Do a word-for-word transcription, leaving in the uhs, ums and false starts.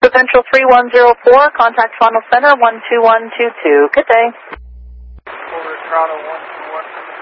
Central three one zero four, contact Toronto Center one two one two two. Good day. Over Toronto one two one two two.